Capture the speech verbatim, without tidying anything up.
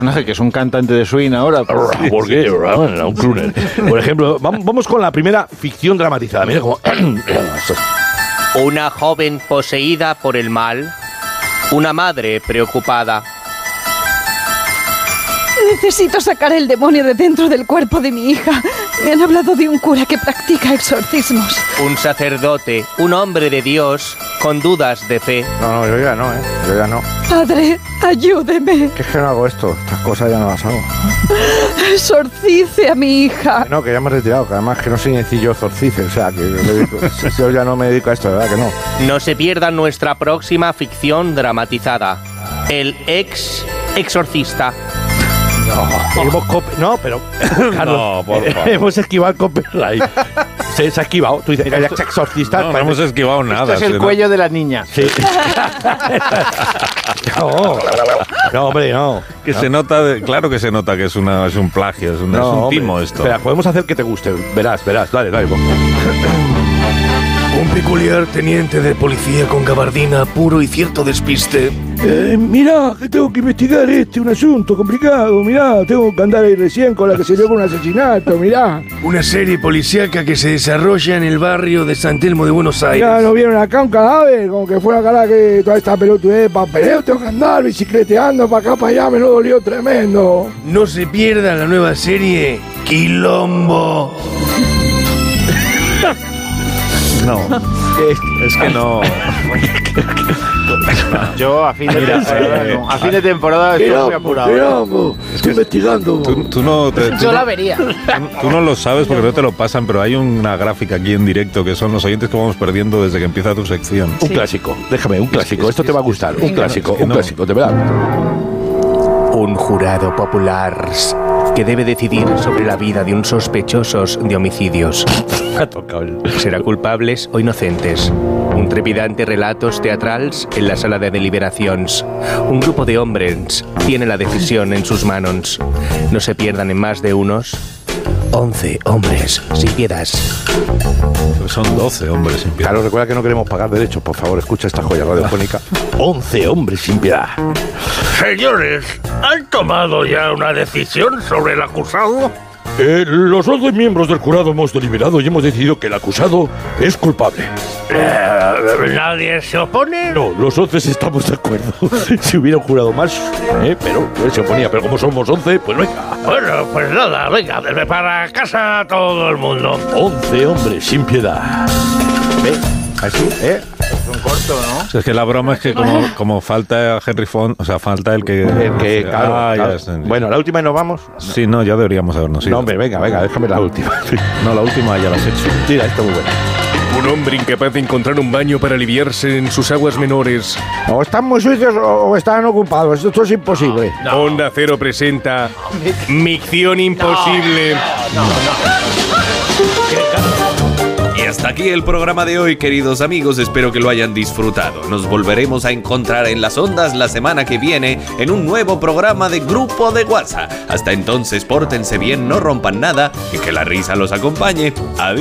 Que es un cantante de swing ahora. ¿Por qué? Un crooner. Por ejemplo, vamos con la primera ficción dramatizada. Mira cómo... Una joven poseída por el mal. Una madre preocupada. Necesito sacar el demonio de dentro del cuerpo de mi hija. Me han hablado de un cura que practica exorcismos. Un sacerdote, un hombre de Dios, con dudas de fe. No, no, yo ya no, ¿eh? Yo ya no. Padre, ayúdeme. ¿Qué es que no hago esto? Estas cosas ya no las hago. Exorcice a mi hija. No, que ya me he retirado, que además que no soy ni yo exorcice, o sea, que me dedico, yo ya no me dedico a esto, ¿verdad que no? No se pierdan nuestra próxima ficción dramatizada. El ex exorcista. No, hemos cop- no, pero Carlos, no, por favor. hemos esquivado el copyright. Se, se ha esquivado. Tú dices, Mira, ex exorcista. No, no hemos esquivado nada. Esto es el no. cuello de la niña. Sí. no, no, hombre, no. Que no. se nota, de, claro que se nota que es, una, es un plagio, es un, No, es un hombre. timo esto. Espera, podemos hacer que te guste. Verás, verás. Dale, dale. Un peculiar teniente de policía con gabardina, puro y cierto despiste. Eh, mira, que tengo que investigar este, un asunto complicado. Mirá, tengo que andar ahí recién con la que se dio con un asesinato, mirá. Una serie policíaca que se desarrolla en el barrio de San Telmo de Buenos Aires. Ya no vieron acá un cadáver, como que fuera cara que toda esta pelotudez de papeleo, tengo que andar bicicleteando para acá, para allá, me lo dolió tremendo. No se pierda la nueva serie Quilombo. No, es que no. Yo a fin de temporada, no. A fin de temporada estoy muy apurado. Quilombo, estoy investigando. Tú, tú no te, tú Yo no- la vería. Tú, tú no lo sabes porque no te lo pasan, pero hay una gráfica aquí en directo que son los oyentes que vamos perdiendo desde que empieza tu sección. Un clásico. Déjame, un clásico. es- Esto te va a gustar. Un clásico, es que un no. clásico, de verdad. Un jurado popular que debe decidir sobre la vida de un sospechosos de homicidios. Ha tocado el... ¿Será culpables o inocentes? Un trepidante relatos teatrals en la sala de deliberaciones. Un grupo de hombres tiene la decisión en sus manos. No se pierdan en más de unos. Once hombres sin piedad. Son doce hombres sin piedad. Claro, recuerda que no queremos pagar derechos. Por favor, escucha esta joya radiofónica. Once hombres sin piedad. Señores, ¿han tomado ya una decisión sobre el acusado? Eh, los once miembros del jurado hemos deliberado y hemos decidido que el acusado es culpable. Eh, ¿Nadie se opone? No, los once estamos de acuerdo. Si hubiera un jurado más, eh, pero él se oponía. Pero como somos once, pues venga. Bueno, pues nada, venga, para casa todo el mundo. Once hombres sin piedad. ¿Ve? Así, ¿eh? Es un corto, ¿no? O sea, es que la broma es que como, como falta Henry Fond, o sea, falta el que... El que, claro, Ah, ya claro. está. Bueno, la última y nos vamos. Sí, no, ya deberíamos habernos ido. No, hombre, venga, venga, déjame la última. No, la última ya la has hecho. Tira, esto muy bueno. Un hombre incapaz de encontrar un baño para aliviarse en sus aguas menores. O están muy sucios o, o están ocupados. Esto es imposible. Onda Cero presenta Micción Imposible. Y hasta aquí el programa de hoy, queridos amigos. Espero que lo hayan disfrutado. Nos volveremos a encontrar en las ondas la semana que viene en un nuevo programa de Grupo de WhatsApp. Hasta entonces, pórtense bien, no rompan nada y que la risa los acompañe. Adiós.